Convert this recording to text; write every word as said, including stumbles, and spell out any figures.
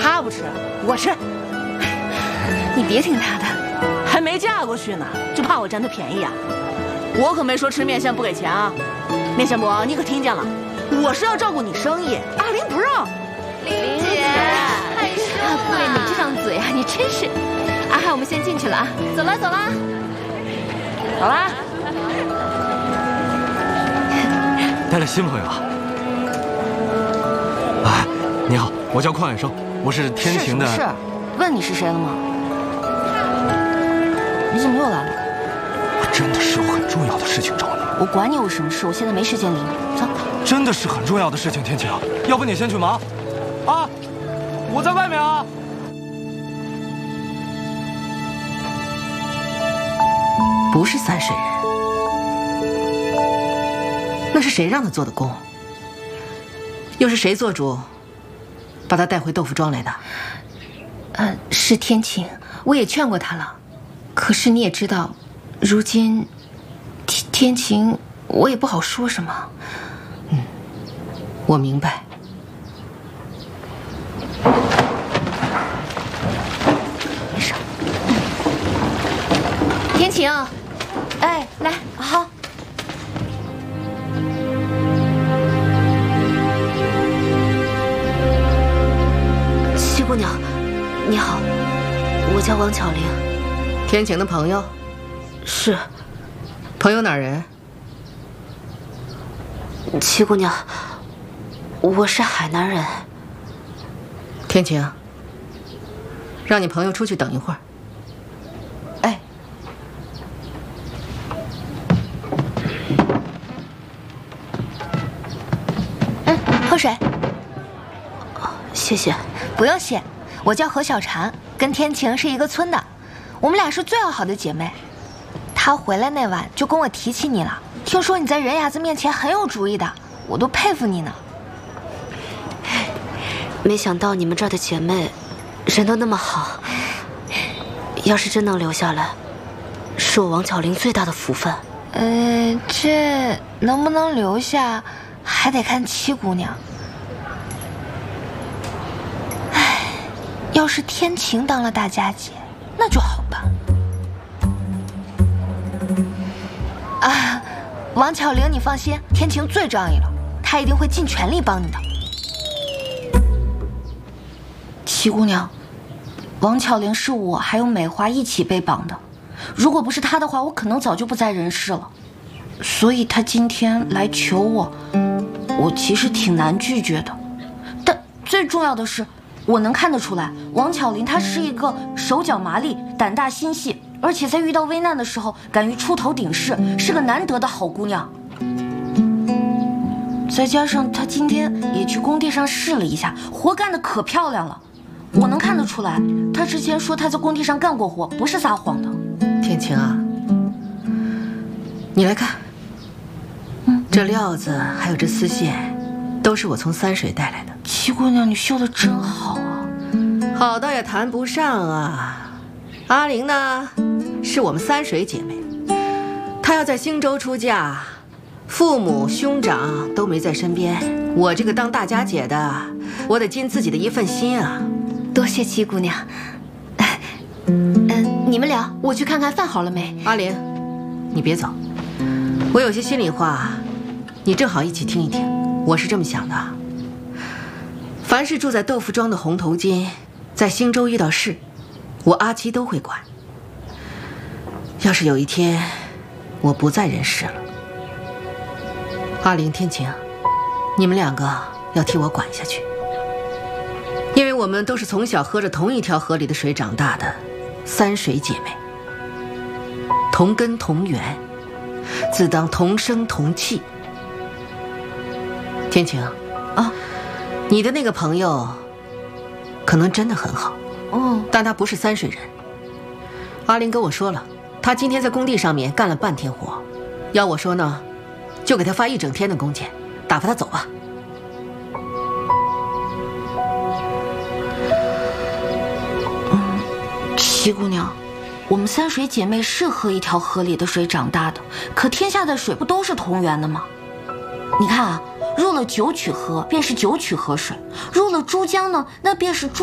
他不吃，我吃。 你别听他的， 还没嫁过去呢，就怕我占他便宜啊？我可没说吃面线不给钱啊！面线伯，你可听见了？我是要照顾你生意，阿玲不让。 玲姐，害羞啊！对你这张嘴啊，你真是……阿汉，我们先进去了啊，走了走了， 走啦。 带了新朋友啊！哎，你好，我叫邝远生，我是天晴的。 是什么事？问你是谁了吗？你怎么又来了？ 我真的是有很重要的事情找你。 我管你有什么事，我现在没时间理你。走。 真的是很重要的事情，天晴，要不你先去忙，啊，我在外面啊。 不是三水人，那是谁让他做的工？又是谁做主把他带回豆腐庄来的？ 呃，是天晴，我也劝过他了，可是你也知道，如今天天晴，我也不好说什么。 嗯，我明白。 没事。天晴，哎，来，好。 七姑娘，你好，我叫王巧玲。 天晴的朋友？ 是。 朋友哪儿人？ 七姑娘，我是海南人。 天晴，让你朋友出去等一会儿。 哎。 嗯，喝水。 谢谢。 不用谢，我叫何小婵，跟天晴是一个村的，我们俩是最要好的姐妹。她回来那晚就跟我提起你了，听说你在人牙子面前很有主意的，我都佩服你呢。 没想到你们这儿的姐妹人都那么好，要是真能留下来，是我王巧玲最大的福分。 呃，这能不能留下，还得看七姑娘。要是天晴当了大家姐，那就好办。啊，王巧玲，你放心，天晴最仗义了，她一定会尽全力帮你的。七姑娘，王巧玲是我还有美华一起被绑的，如果不是她的话，我可能早就不在人世了。所以她今天来求我，我其实挺难拒绝的。但最重要的是，我能看得出来，王巧玲她是一个手脚麻利、胆大心细，而且在遇到危难的时候敢于出头顶事，是个难得的好姑娘。再加上她今天也去工地上试了一下，活干得可漂亮了。我能看得出来，她之前说她在工地上干过活，不是撒谎的。 天晴啊，你来看，嗯，这料子还有这丝线，都是我从三水带来的。 七姑娘，你绣得真好啊！ 好倒也谈不上啊。阿玲呢，是我们三水姐妹，她要在兴州出嫁，父母兄长都没在身边，我这个当大家姐的，我得尽自己的一份心啊。 多谢七姑娘。嗯，你们聊，我去看看饭好了没。 阿玲，你别走，我有些心里话，你正好一起听一听。我是这么想的，凡是住在豆腐庄的红头巾，在兴州遇到事，我阿七都会管。要是有一天我不在人世了，阿玲、天晴，你们两个要替我管下去，因为我们都是从小喝着同一条河里的水长大的三水姐妹，同根同源，自当同声同气。天晴啊，你的那个朋友可能真的很好， 嗯， 但他不是三水人。阿玲跟我说了，他今天在工地上面干了半天活，要我说呢，就给他发一整天的工钱，打发他走吧。 嗯，七姑娘，我们三水姐妹是喝一条河里的水长大的，可天下的水不都是同源的吗？你看啊，入了九曲河便是九曲河水，入了珠江呢，那便是珠